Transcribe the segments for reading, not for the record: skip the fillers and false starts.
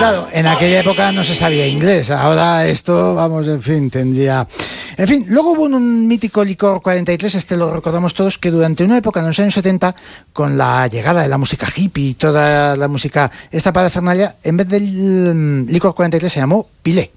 Claro, en aquella época no se sabía inglés, ahora esto, vamos, en fin, tendría... En fin, luego hubo un mítico licor 43, este lo recordamos todos, que durante una época en los años 70, con la llegada de la música hippie y toda la música, esta parafernalia, en vez del licor 43 se llamó Pilé.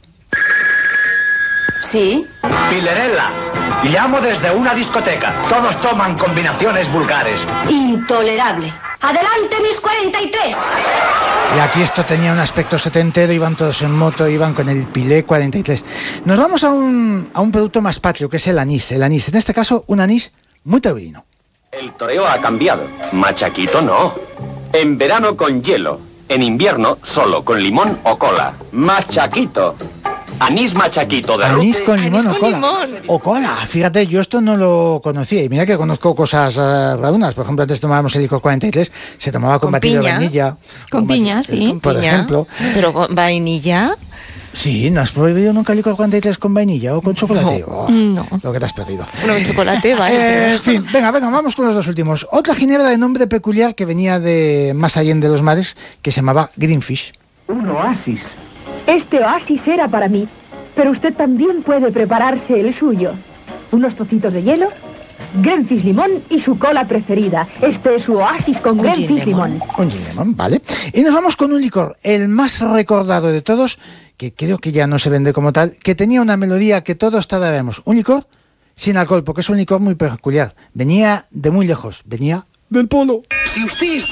¿Sí? Pilerella. Llamo desde una discoteca. Todos toman combinaciones vulgares. Intolerable. ¡Adelante, mis 43! Y aquí esto tenía un aspecto setentero, iban todos en moto, iban con el Pilé 43. Nos vamos a un producto más patrio, que es el anís. El anís, en este caso, un anís muy taurino. El toreo ha cambiado. Machaquito no. En verano con hielo. En invierno solo con limón o cola. Machaquito. Anís machaquito de Anís Rute. con limón Anís o con cola. limón. O cola, fíjate, yo esto no lo conocía. Y mira que conozco cosas rarunas. Por ejemplo, antes tomábamos el licor 43, se tomaba con batido de piña. vainilla. Con piña, sí. Con Por piña. ejemplo. Pero con vainilla. Sí, ¿no has prohibido nunca el licor 43 con vainilla o con chocolate? No, Oh, no. Lo que te has perdido. Uno con chocolate, vale. En fin, venga, vamos con los dos últimos. Otra ginebra de nombre peculiar que venía de más allá de los mares, que se llamaba Greenfish. Un oasis. Este oasis era para mí, pero usted también puede prepararse el suyo. Unos trocitos de hielo, Greenfish limón y su cola preferida. Este es su oasis con Un gin Greenfish lemon. limón. Un gin lemon, vale. Y nos vamos con un licor, el más recordado de todos, que creo que ya no se vende como tal, que tenía una melodía que todos sabemos. Un licor sin alcohol, porque es un licor muy peculiar. Venía de muy lejos, venía del polo. Si usted está